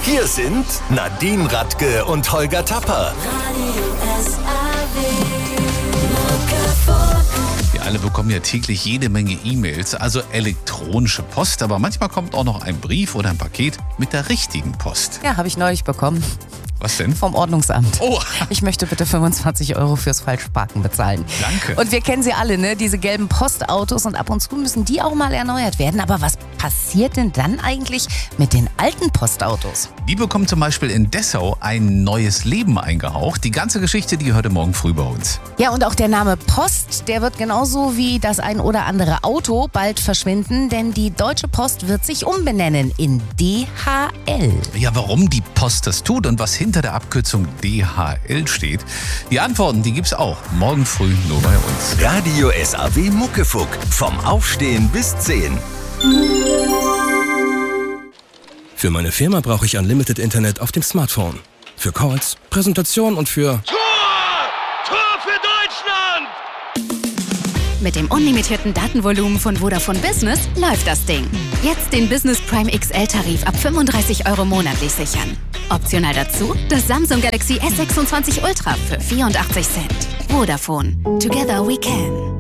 Hier sind Nadine Radke und Holger Tapper. Wir alle bekommen ja täglich jede Menge E-Mails, also elektronische Post. Aber manchmal kommt auch noch ein Brief oder ein Paket mit der richtigen Post. Ja, habe ich neulich bekommen. Was denn? Vom Ordnungsamt. Oh. Ich möchte bitte 25 € fürs Falschparken bezahlen. Danke. Und wir kennen sie alle, ne? Diese gelben Postautos, und ab und zu müssen die auch mal erneuert werden. Aber was passiert denn dann eigentlich mit den alten Postautos? Die bekommen zum Beispiel in Dessau ein neues Leben eingehaucht. Die ganze Geschichte, die hörte morgen früh bei uns. Ja, und auch der Name Post, der wird genauso wie das ein oder andere Auto bald verschwinden, denn die Deutsche Post wird sich umbenennen in DHL. Ja, warum die Post das tut und was hinter der Abkürzung DHL steht, die Antworten, die gibt's auch morgen früh nur bei uns. Radio SAW Muckefuck. Vom Aufstehen bis 10. Für meine Firma brauche ich Unlimited Internet auf dem Smartphone. Für Calls, Präsentation und für... Tor für Deutschland! Mit dem unlimitierten Datenvolumen von Vodafone Business läuft das Ding. Jetzt den Business Prime XL-Tarif ab 35 € monatlich sichern. Optional dazu das Samsung Galaxy S26 Ultra für 84 Cent. Vodafone. Together we can.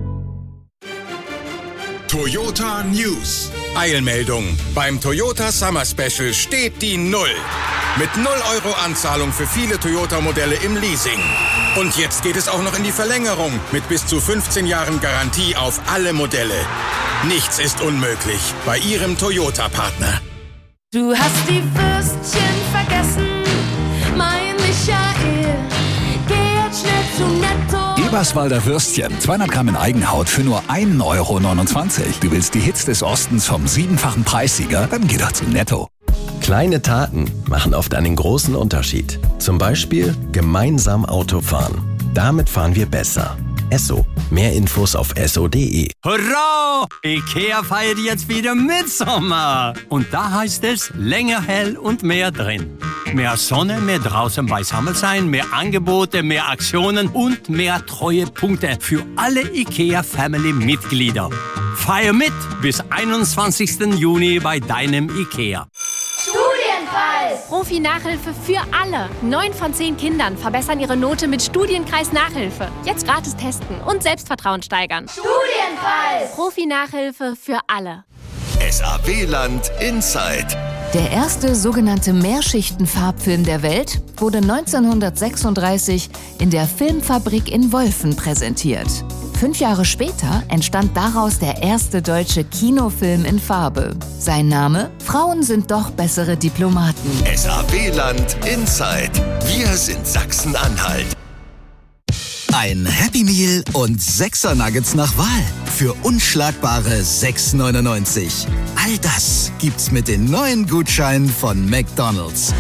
Toyota News. Eilmeldung. Beim Toyota Summer Special steht die 0. Mit 0 € Anzahlung für viele Toyota-Modelle im Leasing. Und jetzt geht es auch noch in die Verlängerung mit bis zu 15 Jahren Garantie auf alle Modelle. Nichts ist unmöglich bei Ihrem Toyota-Partner. Du hast die Würstchen vergessen, mein Michael. Geh jetzt schnell zu Netto. Eberswalder Würstchen, 200 Gramm in Eigenhaut für nur 1,29 €. Du willst die Hits des Ostens vom 7-fachen Preissieger? Dann geh doch zu Netto. Kleine Taten machen oft einen großen Unterschied. Zum Beispiel gemeinsam Auto fahren. Damit fahren wir besser. Esso. Mehr Infos auf esso.de. Hurra! IKEA feiert jetzt wieder Mitsommer. Und da heißt es länger hell und mehr drin. Mehr Sonne, mehr draußen beisammen sein, mehr Angebote, mehr Aktionen und mehr Treuepunkte für alle IKEA-Family-Mitglieder. Feier mit bis 21. Juni bei deinem IKEA. Studienkreis! Profi-Nachhilfe für alle. 9 von 10 Kindern verbessern ihre Note mit Studienkreis Nachhilfe. Jetzt gratis testen und Selbstvertrauen steigern. Studienkreis! Profi-Nachhilfe für alle. SAW-Land Inside. Der erste sogenannte Mehrschichten-Farbfilm der Welt wurde 1936 in der Filmfabrik in Wolfen präsentiert. 5 Jahre später entstand daraus der erste deutsche Kinofilm in Farbe. Sein Name: Frauen sind doch bessere Diplomaten. SAW-Land Inside. Wir sind Sachsen-Anhalt. Ein Happy Meal und 6er Nuggets nach Wahl für unschlagbare 6,99 €. All das gibt's mit den neuen Gutscheinen von McDonald's.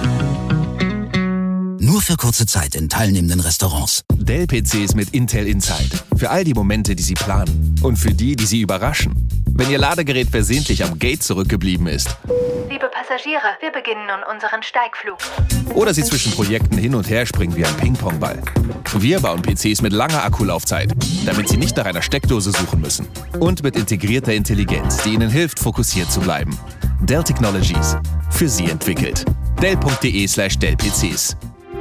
Nur für kurze Zeit in teilnehmenden Restaurants. Dell-PCs mit Intel Inside. Für all die Momente, die Sie planen. Und für die, die Sie überraschen. Wenn Ihr Ladegerät versehentlich am Gate zurückgeblieben ist. Liebe Passagiere, wir beginnen nun unseren Steigflug. Oder Sie zwischen Projekten hin und her springen wie ein Ping-Pong-Ball. Wir bauen PCs mit langer Akkulaufzeit, damit Sie nicht nach einer Steckdose suchen müssen. Und mit integrierter Intelligenz, die Ihnen hilft, fokussiert zu bleiben. Dell Technologies. Für Sie entwickelt. Dell.de/Dell-PCs.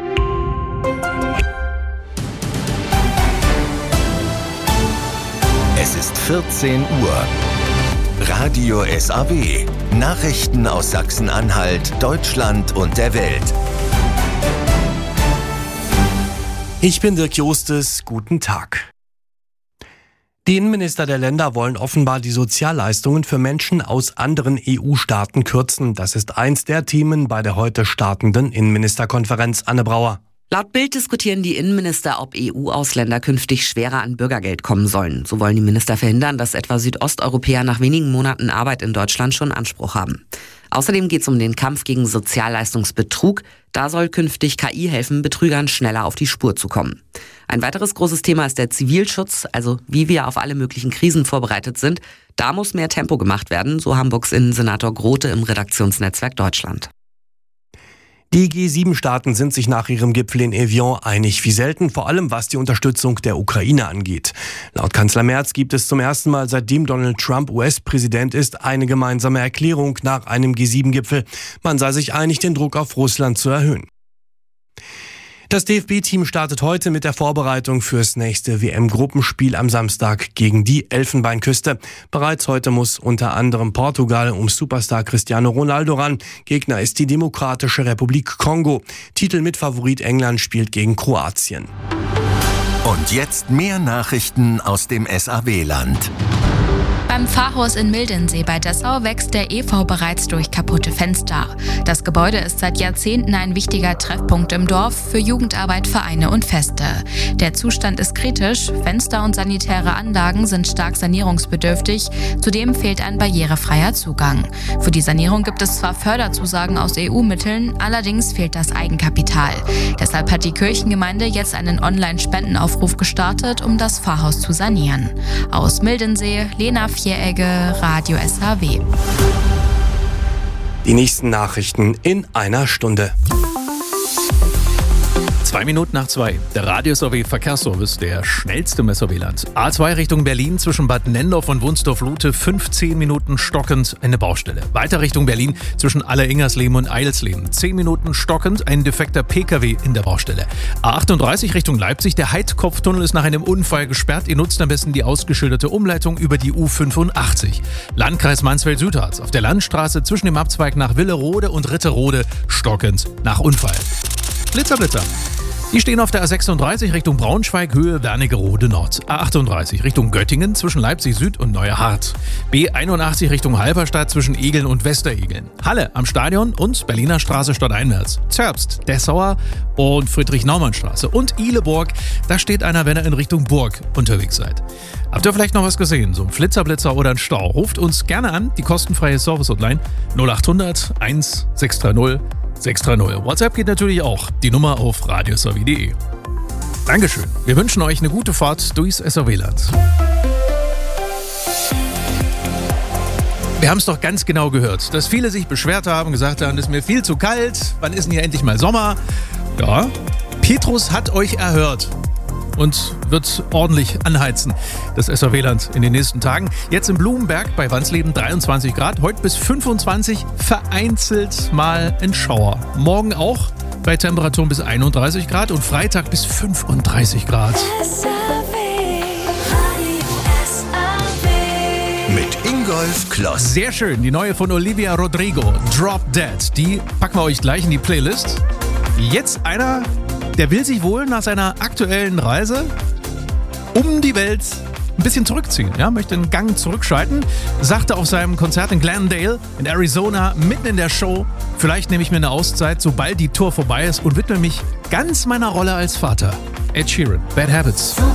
Es ist 14 Uhr. Radio SAW. Nachrichten aus Sachsen-Anhalt, Deutschland und der Welt. Ich bin Dirk Jostes. Guten Tag. Die Innenminister der Länder wollen offenbar die Sozialleistungen für Menschen aus anderen EU-Staaten kürzen. Das ist eins der Themen bei der heute startenden Innenministerkonferenz. Anne Brauer. Laut Bild diskutieren die Innenminister, ob EU-Ausländer künftig schwerer an Bürgergeld kommen sollen. So wollen die Minister verhindern, dass etwa Südosteuropäer nach wenigen Monaten Arbeit in Deutschland schon Anspruch haben. Außerdem geht es um den Kampf gegen Sozialleistungsbetrug. Da soll künftig KI helfen, Betrügern schneller auf die Spur zu kommen. Ein weiteres großes Thema ist der Zivilschutz, also wie wir auf alle möglichen Krisen vorbereitet sind. Da muss mehr Tempo gemacht werden, so Hamburgs Innensenator Grote im Redaktionsnetzwerk Deutschland. Die G7-Staaten sind sich nach ihrem Gipfel in Evian einig wie selten, vor allem was die Unterstützung der Ukraine angeht. Laut Kanzler Merz gibt es zum ersten Mal, seitdem Donald Trump US-Präsident ist, eine gemeinsame Erklärung nach einem G7-Gipfel. Man sei sich einig, den Druck auf Russland zu erhöhen. Das DFB-Team startet heute mit der Vorbereitung fürs nächste WM-Gruppenspiel am Samstag gegen die Elfenbeinküste. Bereits heute muss unter anderem Portugal um Superstar Cristiano Ronaldo ran. Gegner ist die Demokratische Republik Kongo. Titelmitfavorit England spielt gegen Kroatien. Und jetzt mehr Nachrichten aus dem SAW-Land. Beim Pfarrhaus in Mildensee bei Dessau wächst der Efeu bereits durch kaputte Fenster. Das Gebäude ist seit Jahrzehnten ein wichtiger Treffpunkt im Dorf für Jugendarbeit, Vereine und Feste. Der Zustand ist kritisch, Fenster und sanitäre Anlagen sind stark sanierungsbedürftig, zudem fehlt ein barrierefreier Zugang. Für die Sanierung gibt es zwar Förderzusagen aus EU-Mitteln, allerdings fehlt das Eigenkapital. Deshalb hat die Kirchengemeinde jetzt einen Online-Spendenaufruf gestartet, um das Pfarrhaus zu sanieren. Aus Mildensee, Lena Vieregge, Radio SAW. Die nächsten Nachrichten in einer Stunde. 2:02. Der Radio SAW Verkehrsservice, der schnellste im SAW-Land. A2 Richtung Berlin zwischen Bad Nendorf und Wunsdorf-Lute 15 Minuten stockend eine Baustelle. Weiter Richtung Berlin zwischen Alleringersleben und Eilsleben 10 Minuten stockend ein defekter PKW in der Baustelle. A38 Richtung Leipzig, der Heidkopftunnel ist nach einem Unfall gesperrt. Ihr nutzt am besten die ausgeschilderte Umleitung über die U85. Landkreis Mansfeld-Südharz auf der Landstraße zwischen dem Abzweig nach Willerode und Ritterode stockend nach Unfall. Blitzer. Die stehen auf der A36 Richtung Braunschweig, Höhe Wernigerode Nord. A38 Richtung Göttingen zwischen Leipzig Süd und Neuerhardt. B81 Richtung Halberstadt zwischen Egeln und Westeregeln. Halle am Stadion und Berliner Straße stadteinwärts. Zerbst, Dessauer und Friedrich-Naumann-Straße. Und Ihleborg, da steht einer, wenn ihr in Richtung Burg unterwegs seid. Habt ihr vielleicht noch was gesehen? So ein Blitzer oder ein Stau? Ruft uns gerne an, die kostenfreie Service-Hotline 0800 1630 630. WhatsApp geht natürlich auch. Die Nummer auf radiosaw.de. Dankeschön. Wir wünschen euch eine gute Fahrt durchs SAW-Land. Wir haben es doch ganz genau gehört, dass viele sich beschwert haben, gesagt haben, es ist mir viel zu kalt, wann ist denn hier endlich mal Sommer? Ja, Petrus hat euch erhört und wird ordentlich anheizen, das SAW-Land in den nächsten Tagen. Jetzt in Blumenberg bei Wansleben 23 Grad, heute bis 25, vereinzelt mal ein Schauer. Morgen auch bei Temperaturen bis 31 Grad und Freitag bis 35 Grad. Mit Ingolf Kloss. Sehr schön, die neue von Olivia Rodrigo, Drop Dead. Die packen wir euch gleich in die Playlist. Jetzt einer, der will sich wohl nach seiner aktuellen Reise um die Welt ein bisschen zurückziehen. Ja, möchte einen Gang zurückschalten. Sagte auf seinem Konzert in Glendale in Arizona mitten in der Show, vielleicht nehme ich mir eine Auszeit, sobald die Tour vorbei ist und widme mich ganz meiner Rolle als Vater. Ed Sheeran, Bad Habits.